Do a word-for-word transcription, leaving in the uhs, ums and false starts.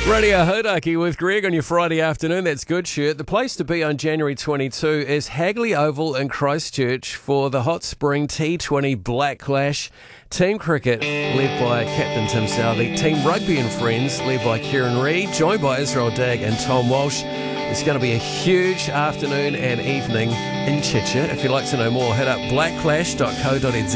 Radio Hodaki with Greg on your Friday afternoon. That's good shirt. The place to be on January twenty-second is Hagley Oval in Christchurch for the Hot Spring T twenty Black Clash. Team cricket led by Captain Tim Southey. Team rugby and friends led by Kieran Reid, joined by Israel Dagg and Tom Walsh. It's going to be a huge afternoon and evening in Chicha. If you'd like to know more, head up black clash dot co dot n z.